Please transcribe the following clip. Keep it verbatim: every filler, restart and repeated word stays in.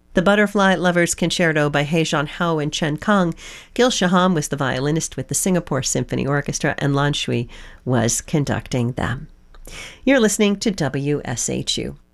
The Butterfly Lovers Concerto by He Jianhao and Chen Kang. Gil Shaham was the violinist with the Singapore Symphony Orchestra, and Lan Shui was conducting them. You're listening to W S H U.